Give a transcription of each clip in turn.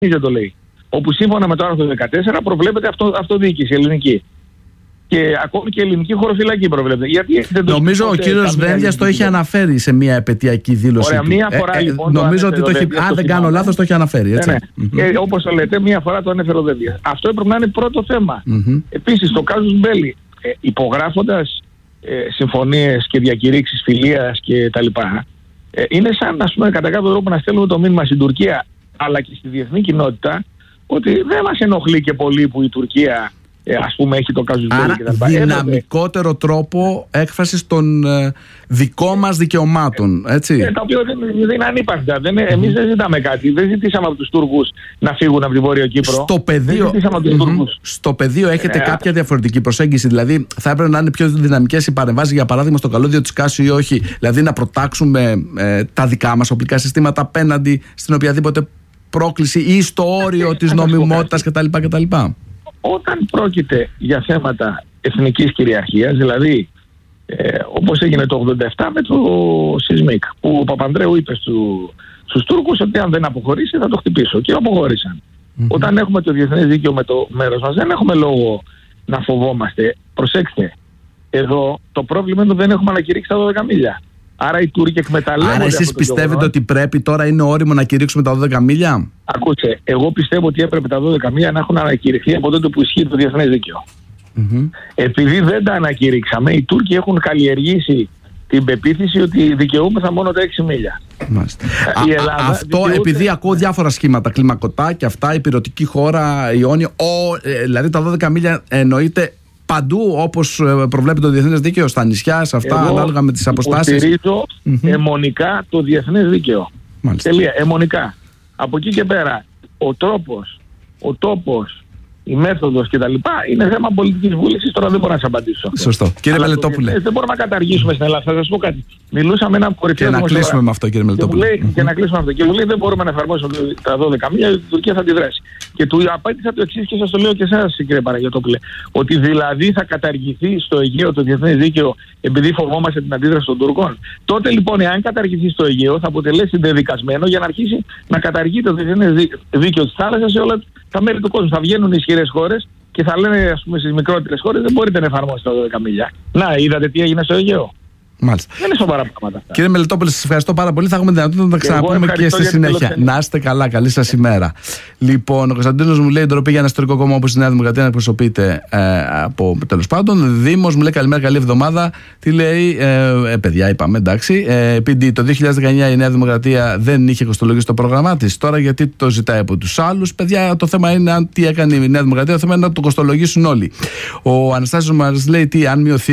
δεν το λέει. Όπου σύμφωνα με το άρθρο 14 προβλέπεται αυτοδιοίκηση ελληνική. Και ακόμη και ελληνική χωροφυλακή προβλέπεται. Γιατί νομίζω ο κύριος Δένδιας το έχει αναφέρει σε μια επαιτειακή δήλωση. Ωραία, μία φορά λοιπόν. Νομίζω ότι το έχει. Αν δεν κάνω λάθος, το έχει αναφέρει. Έτσι. Ναι. Όπως το λέτε, μία φορά το ανέφερε ο Δένδιας. Αυτό έπρεπε να είναι πρώτο θέμα. Επίσης, το casus belli, υπογράφοντας συμφωνίες και διακηρύξεις φιλίας κτλ. Είναι σαν, ας πούμε, κατά κάποιο τρόπο να στέλνουμε το μήνυμα στην Τουρκία αλλά και στη διεθνή κοινότητα ότι δεν μας ενοχλεί και πολύ που η Τουρκία ας πούμε έχει το casus belli κτλ. Δυναμικότερο τρόπο έκφρασης των δικών μας δικαιωμάτων, έτσι. Τα οποία δεν είναι ανύπαρκτα. Εμείς δεν ζητάμε κάτι. Δεν ζητήσαμε από τους Τούρκους να φύγουν από τη Βόρεια Κύπρο. Στο πεδίο έχετε κάποια διαφορετική προσέγγιση. Δηλαδή θα έπρεπε να είναι πιο δυναμικές οι παρεμβάσεις, για παράδειγμα στο καλώδιο της Κάσου ή όχι. Δηλαδή να προτάξουμε τα δικά μας οπλικά συστήματα απέναντι στην οποιαδήποτε πρόκληση ή στο όριο της νομιμότητας κτλ. Όταν πρόκειται για θέματα εθνικής κυριαρχίας, δηλαδή όπως έγινε το 87 με το Σισμίκ, που ο Παπανδρέου είπε στους Τούρκους ότι αν δεν αποχωρήσει θα το χτυπήσω, και αποχώρησαν. Όταν έχουμε το διεθνές δίκαιο με το μέρος μας, δεν έχουμε λόγο να φοβόμαστε. Προσέξτε, εδώ το πρόβλημα είναι ότι δεν έχουμε ανακηρύξει τα 12 μίλια. Άρα οι Τούρκοι εκμεταλλεύονται. Άρα εσείς πιστεύετε ότι πρέπει τώρα είναι όριμο να κηρύξουμε τα 12 μίλια? Ακούστε, εγώ πιστεύω ότι έπρεπε τα 12 μίλια να έχουν ανακηρυχθεί από τότε που ισχύει το διεθνές δίκαιο. Επειδή δεν τα ανακηρύξαμε, οι Τούρκοι έχουν καλλιεργήσει την πεποίθηση ότι δικαιούμεθα μόνο τα 6 μίλια. Αυτό επειδή ακούω διάφορα σχήματα, κλιμακωτά και αυτά, υπηρετική χώρα, Ιόνιο, δηλαδή τα 12 μίλια εννοείται παντού όπως προβλέπει το διεθνές δίκαιο, στα νησιά, σε αυτά, ανάλογα με τις αποστάσεις. Υποστηρίζω αιμονικά το διεθνές δίκαιο. Τελεία, αιμονικά. Από εκεί και πέρα, ο τρόπος, ο τόπος, η μέθοδος κτλ. Είναι θέμα πολιτικής βούλησης. Τώρα δεν μπορώ να σας απαντήσω. Σωστό. Κύριε Μελετόπουλε. Δεν μπορούμε να καταργήσουμε στην Ελλάδα. Θα σας πω κάτι. Μιλούσαμε με έναν κορυφαίο. Και να κλείσουμε με αυτό, κύριε Μελετόπουλε. Και να κλείσουμε αυτό. Και μου λέει δεν μπορούμε να εφαρμόσουμε τα 12 μίλια, γιατί η Τουρκία θα αντιδράσει. Και του απάντησα το εξής και σας το λέω και εσάς, κύριε Παναγιωτόπουλε. Ότι δηλαδή θα καταργηθεί στο Αιγαίο το διεθνές δίκαιο επειδή φοβόμαστε την αντίδραση των Τούρκων. Τότε λοιπόν, εάν καταργηθεί στο Αιγαίο, θα αποτελέσει δεδικασμένο για να αρχίσει να καταργεί το διεθνές δίκαιο της θάλασσας σε όλα τα μέρη του κόσμου. Θα βγαίνουν ισχυρές χώρες και θα λένε, ας πούμε, στις μικρότερες χώρες δεν μπορείτε να εφαρμόσετε τα 12 μίλια. Να, είδατε τι έγινε στο Αιγαίο. Μάλιστα. Δεν είναι σοβαρά πράγματα αυτά. Κύριε Μελετόπουλε, σας ευχαριστώ πάρα πολύ. Θα έχουμε δυνατότητα να τα ξαναπούμε και στη συνέχεια. Να είστε καλά. Καλή σας ημέρα. Λοιπόν, ο Κωνσταντίνος μου λέει: ντροπή για ένα ιστορικό κόμμα όπως η Νέα Δημοκρατία να εκπροσωπείται από τέλος πάντων. Δήμος μου λέει: καλημέρα, καλή εβδομάδα. Τι λέει, παιδιά, είπαμε, εντάξει. Επειδή το 2019 η Νέα Δημοκρατία δεν είχε κοστολογήσει το πρόγραμμά της, τώρα γιατί το ζητάει από τους άλλους. Παιδιά, το θέμα είναι τι έκανε η Νέα Δημοκρατία. Το θέμα είναι να το κοστολογήσουν όλοι. Ο Αναστάσιος μας λέει: τι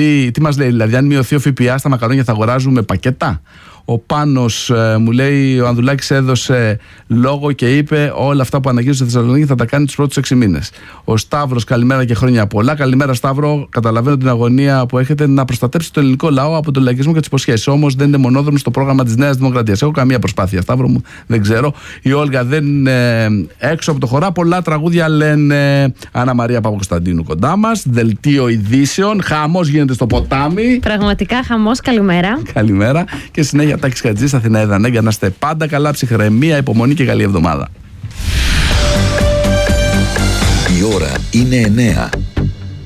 μας λέει, δηλαδή, αν μειωθεί ο ΦΠΑ στα μακαρόνια θα αγοράζουμε πακέτα? Ο Πάνος μου λέει: ο Ανδουλάκης έδωσε λόγο και είπε όλα αυτά που αναγγείλουν στη Θεσσαλονίκη θα τα κάνει τους πρώτους 6 μήνες. Ο Σταύρος, καλημέρα και χρόνια πολλά. Καλημέρα, Σταύρο. Καταλαβαίνω την αγωνία που έχετε να προστατέψει το ελληνικό λαό από τον λαϊκισμό και τις υποσχέσεις. Όμως δεν είναι μονόδρομο στο πρόγραμμα της Νέας Δημοκρατίας. Έχω καμία προσπάθεια, Σταύρο μου, δεν ξέρω. Η Όλγα δεν είναι έξω από το χωρά. Πολλά τραγούδια λένε. Άννα Μαρία Παπακοσταντίνου κοντά μας. Δελτίο ειδήσεων. Χαμός γίνεται στο ποτάμι. Πραγματικά χαμός, καλημέρα. Καλημέρα. Και συνέχεια Τάκης Χατζής, Αθηνά Εδανέγκα. Να είστε πάντα καλά, ψυχραιμία, υπομονή και καλή εβδομάδα. Η ώρα είναι 9.